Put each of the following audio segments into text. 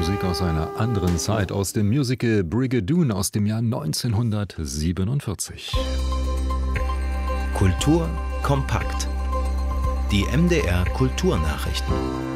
Musik aus einer anderen Zeit, aus dem Musical Brigadoon aus dem Jahr 1947. Kultur kompakt. Die MDR Kulturnachrichten.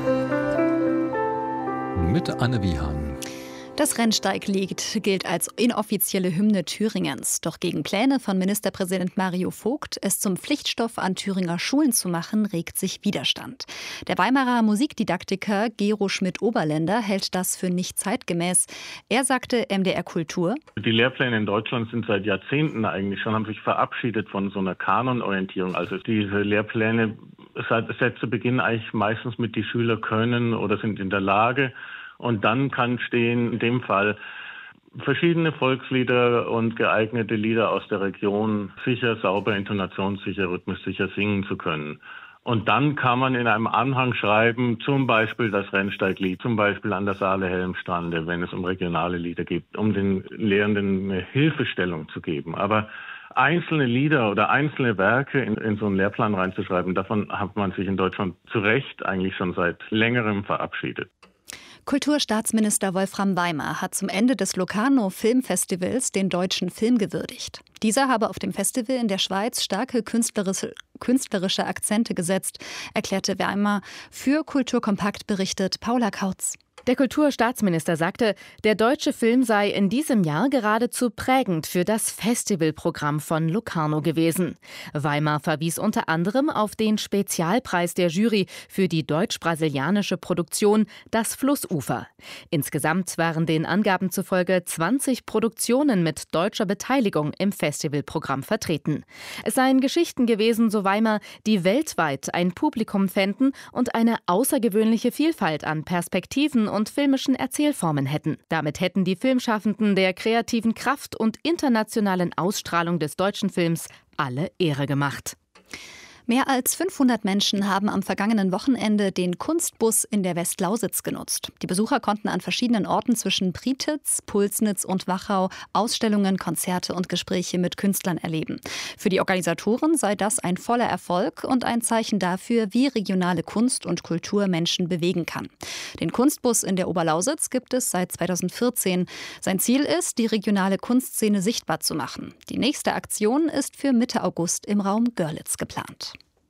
Mit Anne Wiehan. Das Rennsteiglied gilt als inoffizielle Hymne Thüringens. Doch gegen Pläne von Ministerpräsident Mario Vogt, es zum Pflichtstoff an Thüringer Schulen zu machen, regt sich Widerstand. Der Weimarer Musikdidaktiker Gero Schmidt-Oberländer hält das für nicht zeitgemäß. Er sagte MDR Kultur: Die Lehrpläne in Deutschland sind seit Jahrzehnten eigentlich schon, haben sich verabschiedet von so einer Kanonorientierung. Also diese Lehrpläne seit zu Beginn eigentlich meistens mit die Schüler können oder sind in der Lage. Und dann kann stehen, in dem Fall, verschiedene Volkslieder und geeignete Lieder aus der Region sicher, sauber, intonationssicher, rhythmisch-sicher singen zu können. Und dann kann man in einem Anhang schreiben, zum Beispiel das Rennsteiglied, zum Beispiel an der Saale Helmstrande, wenn es um regionale Lieder geht, um den Lehrenden eine Hilfestellung zu geben. Aber einzelne Lieder oder einzelne Werke in so einen Lehrplan reinzuschreiben, davon hat man sich in Deutschland zu Recht eigentlich schon seit längerem verabschiedet. Kulturstaatsminister Wolfram Weimar hat zum Ende des Locarno Filmfestivals den deutschen Film gewürdigt. Dieser habe auf dem Festival in der Schweiz starke künstlerische Akzente gesetzt, erklärte Weimar. Für Kultur kompakt berichtet Paula Kautz. Der Kulturstaatsminister sagte, der deutsche Film sei in diesem Jahr geradezu prägend für das Festivalprogramm von Locarno gewesen. Weimar verwies unter anderem auf den Spezialpreis der Jury für die deutsch-brasilianische Produktion Das Flussufer. Insgesamt waren den Angaben zufolge 20 Produktionen mit deutscher Beteiligung im Festivalprogramm vertreten. Es seien Geschichten gewesen, so Weimar, die weltweit ein Publikum fänden und eine außergewöhnliche Vielfalt an Perspektiven und filmischen Erzählformen hätten. Damit hätten die Filmschaffenden der kreativen Kraft und internationalen Ausstrahlung des deutschen Films alle Ehre gemacht. Mehr als 500 Menschen haben am vergangenen Wochenende den Kunstbus in der Westlausitz genutzt. Die Besucher konnten an verschiedenen Orten zwischen Prietitz, Pulsnitz und Wachau Ausstellungen, Konzerte und Gespräche mit Künstlern erleben. Für die Organisatoren sei das ein voller Erfolg und ein Zeichen dafür, wie regionale Kunst und Kultur Menschen bewegen kann. Den Kunstbus in der Oberlausitz gibt es seit 2014. Sein Ziel ist, die regionale Kunstszene sichtbar zu machen. Die nächste Aktion ist für Mitte August im Raum Görlitz geplant.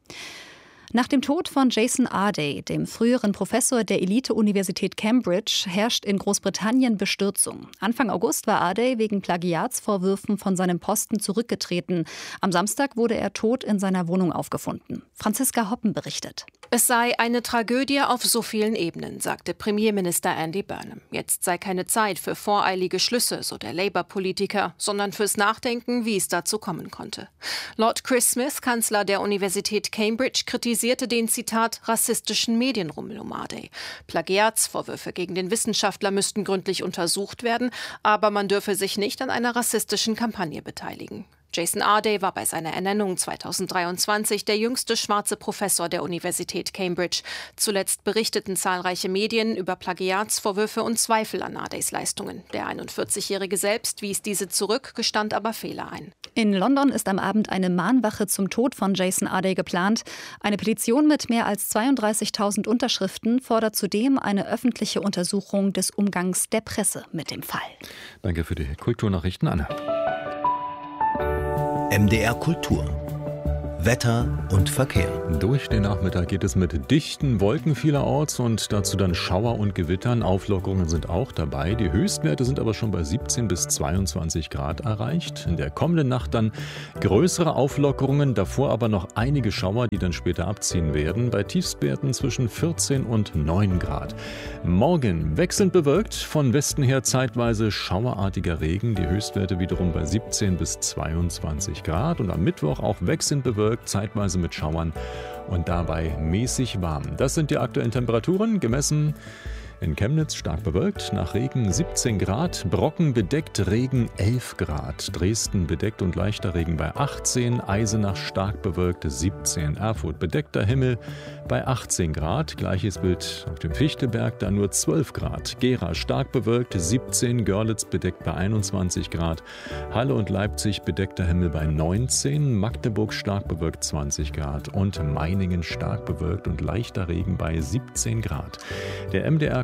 Nach dem Tod von Jason Arday, dem früheren Professor der Elite-Universität Cambridge, herrscht in Großbritannien Bestürzung. Anfang August war Arday wegen Plagiatsvorwürfen von seinem Posten zurückgetreten. Am Samstag wurde er tot in seiner Wohnung aufgefunden. Franziska Hoppen berichtet. Es sei eine Tragödie auf so vielen Ebenen, sagte Premierminister Andy Burnham. Jetzt sei keine Zeit für voreilige Schlüsse, so der Labour-Politiker, sondern fürs Nachdenken, wie es dazu kommen konnte. Lord Chris Smith, Kanzler der Universität Cambridge, kritisierte den, Zitat, rassistischen Medienrummel um Arday. Plagiatsvorwürfe gegen den Wissenschaftler müssten gründlich untersucht werden, aber man dürfe sich nicht an einer rassistischen Kampagne beteiligen. Jason Arday war bei seiner Ernennung 2023 der jüngste schwarze Professor der Universität Cambridge. Zuletzt berichteten zahlreiche Medien über Plagiatsvorwürfe und Zweifel an Ardays Leistungen. Der 41-Jährige selbst wies diese zurück, gestand aber Fehler ein. In London ist am Abend eine Mahnwache zum Tod von Jason Arday geplant. Eine Petition mit mehr als 32.000 Unterschriften fordert zudem eine öffentliche Untersuchung des Umgangs der Presse mit dem Fall. Danke für die Kulturnachrichten, Anne. MDR Kultur. Wetter und Verkehr. Durch den Nachmittag geht es mit dichten Wolken vielerorts und dazu dann Schauer und Gewittern. Auflockerungen sind auch dabei. Die Höchstwerte sind aber schon bei 17 bis 22 Grad erreicht. In der kommenden Nacht dann größere Auflockerungen, davor aber noch einige Schauer, die dann später abziehen werden. Bei Tiefstwerten zwischen 14 und 9 Grad. Morgen wechselnd bewölkt, von Westen her zeitweise schauerartiger Regen. Die Höchstwerte wiederum bei 17 bis 22 Grad. Und am Mittwoch auch wechselnd bewölkt, zeitweise mit Schauern und dabei mäßig warm. Das sind die aktuellen Temperaturen, gemessen in Chemnitz stark bewölkt, nach Regen 17 Grad, Brocken bedeckt, Regen 11 Grad, Dresden bedeckt und leichter Regen bei 18, Eisenach stark bewölkt 17, Erfurt bedeckter Himmel bei 18 Grad, gleiches Bild auf dem Fichtelberg, da nur 12 Grad, Gera stark bewölkt 17, Görlitz bedeckt bei 21 Grad, Halle und Leipzig bedeckter Himmel bei 19, Magdeburg stark bewölkt 20 Grad und Meiningen stark bewölkt und leichter Regen bei 17 Grad. Der MDR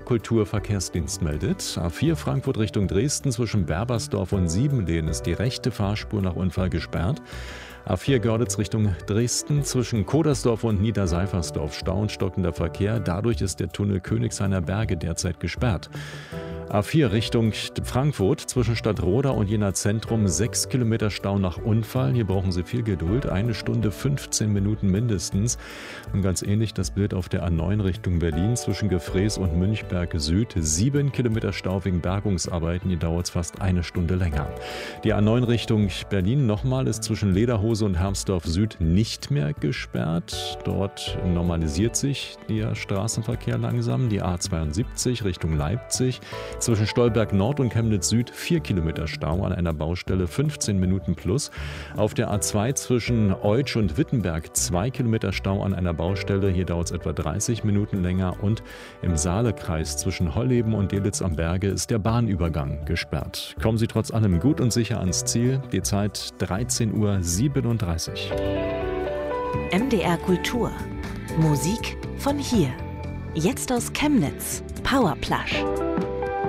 Kulturverkehrsdienst meldet. A4 Frankfurt Richtung Dresden zwischen Berbersdorf und Siebenlehn ist die rechte Fahrspur nach Unfall gesperrt. A4 Görlitz Richtung Dresden zwischen Kodersdorf und Niederseifersdorf Stau und stockender Verkehr. Dadurch ist der Tunnel Königshainer Berge derzeit gesperrt. A4 Richtung Frankfurt zwischen Stadtroda und Jena Zentrum 6 Kilometer Stau nach Unfall. Hier brauchen Sie viel Geduld, 1 Stunde 15 Minuten mindestens. Und ganz ähnlich das Bild auf der A9 Richtung Berlin zwischen Gefrees und Münchberg Süd. 7 Kilometer Stau wegen Bergungsarbeiten, hier dauert es fast 1 Stunde länger. Die A9 Richtung Berlin nochmal ist zwischen Lederhose und Hermsdorf Süd nicht mehr gesperrt. Dort normalisiert sich der Straßenverkehr langsam. Die A72 Richtung Leipzig zwischen Stolberg Nord und Chemnitz Süd 4 Kilometer Stau an einer Baustelle, 15 Minuten plus. Auf der A2 zwischen Eutsch und Wittenberg 2 Kilometer Stau an einer Baustelle. Hier dauert es etwa 30 Minuten länger. Und im Saalekreis zwischen Holleben und Delitz am Berge ist der Bahnübergang gesperrt. Kommen Sie trotz allem gut und sicher ans Ziel. Die Zeit 13:37 Uhr. MDR Kultur. Musik von hier. Jetzt aus Chemnitz. Powerplush.